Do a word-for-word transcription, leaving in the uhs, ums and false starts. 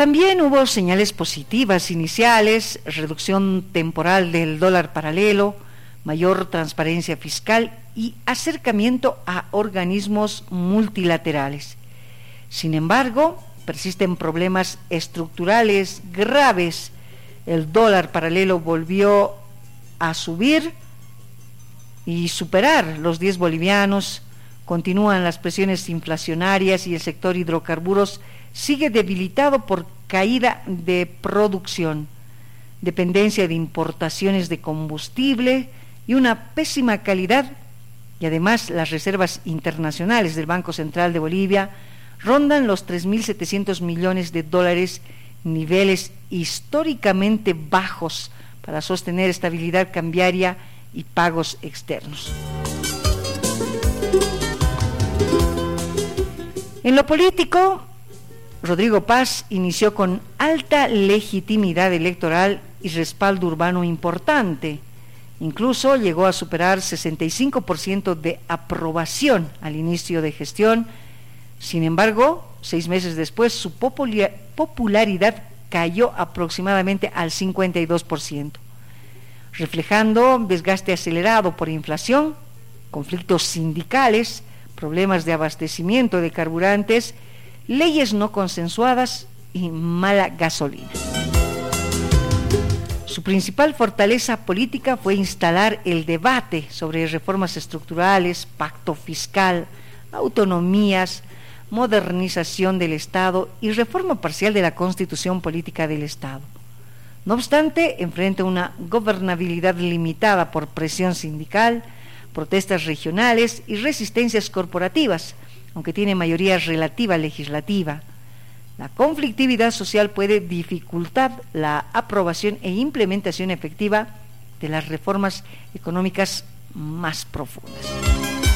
También hubo señales positivas iniciales, reducción temporal del dólar paralelo, mayor transparencia fiscal y acercamiento a organismos multilaterales. Sin embargo, persisten problemas estructurales graves. El dólar paralelo volvió a subir y superar los diez bolivianos, continúan las presiones inflacionarias y el sector hidrocarburos sigue debilitado por caída de producción, dependencia de importaciones de combustible y una pésima calidad, y además las reservas internacionales del Banco Central de Bolivia rondan los tres mil setecientos millones de dólares, niveles históricamente bajos para sostener estabilidad cambiaria y pagos externos. En lo político, Rodrigo Paz inició con alta legitimidad electoral y respaldo urbano importante. Incluso llegó a superar sesenta y cinco por ciento de aprobación al inicio de gestión. Sin embargo, seis meses después, su popularidad cayó aproximadamente al cincuenta y dos por ciento, reflejando desgaste acelerado por inflación, conflictos sindicales, problemas de abastecimiento de carburantes, leyes no consensuadas y mala gasolina. Su principal fortaleza política fue instalar el debate sobre reformas estructurales, pacto fiscal, autonomías, modernización del Estado y reforma parcial de la Constitución Política del Estado. No obstante, enfrenta una gobernabilidad limitada por presión sindical, protestas regionales y resistencias corporativas, aunque tiene mayoría relativa legislativa. La conflictividad social puede dificultar la aprobación e implementación efectiva de las reformas económicas más profundas.